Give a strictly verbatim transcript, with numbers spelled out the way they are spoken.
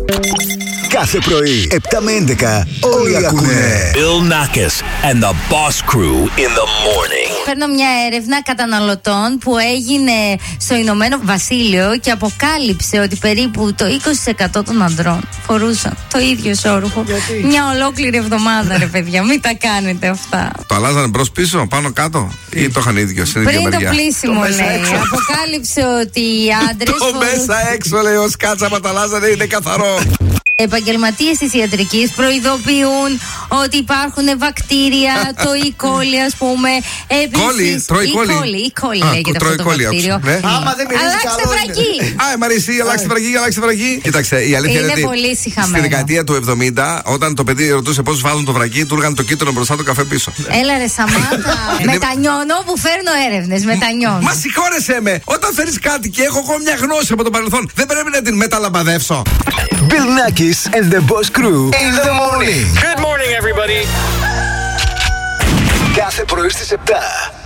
Κάθε πρωί, επτά με έντεκα, όλοι ακούνε. Bill Nackis and the Boss Crew in the morning. Παίρνω μια έρευνα καταναλωτών που έγινε στο Ηνωμένο Βασίλειο και αποκάλυψε ότι περίπου το είκοσι τοις εκατό των ανδρών φορούσαν το ίδιο ισόρουχο. Γιατί? Μια ολόκληρη εβδομάδα, ρε παιδιά. Μην τα κάνετε αυτά. Το αλλάζανε μπρος πίσω, πάνω κάτω, ή το είχαν ίδιο στην ίδια Πριν μεριά? το πλήσιμο, λέει. Αποκάλυψε ότι οι άντρες. Το μέσα έξω, λέει, ο σκάτσα μα τα αλλάζανε, είναι καθαρό. Επαγγελματίες της ιατρικής προειδοποιούν ότι υπάρχουν βακτήρια, το E. coli, ας πούμε. Κόλλη, τρώει κόλλη. E. coli, E. coli λέγεται αυτό το βακτήριο. Άμα δεν μυρίζει Αλλάξτε καλό βραγή. Α, η Μαρισή, αλλάξτε βραγή, αλλάξτε βραγή. Κοίταξε, η αλήθεια είναι Είναι ότι πολύ στη συχαμένο. δεκαετία του εβδομήντα, όταν το παιδί ρωτούσε πώς βάζουν το βραγί, του έργαν το κίτρινο μπροστά, το καφέ πίσω. Έλα ρε Σαμάτα. Μετανιώνω που φέρνω έρευνες. Μετανιώνω. Μα συγχώρεσέ με, όταν φέρεις κάτι και έχω εγώ μια γνώση από το παρελθόν, δεν πρέπει να την μεταλαμπαδεύσω. Bill Nackis and the Boss Crew in the morning. Good morning, everybody. Κάθε πρωί στις επτά.